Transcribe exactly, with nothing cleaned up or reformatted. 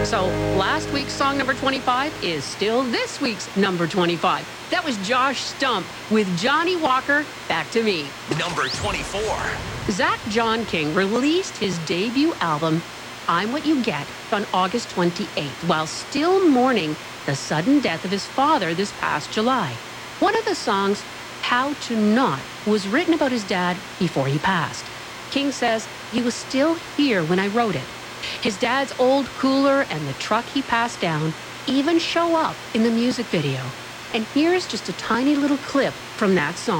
So last week's song number twenty-five is still this week's number twenty-five. That was Josh Stump with Johnny Walker, Back to Me. Number twenty-four. Zach John King released his debut album, I'm What You Get, on August twenty-eighth, while still mourning the sudden death of his father this past July. One of the songs, How to Not, was written about his dad before he passed. King says, he was still here when I wrote it. His dad's old cooler and the truck he passed down even show up in the music video. And here's just a tiny little clip from that song.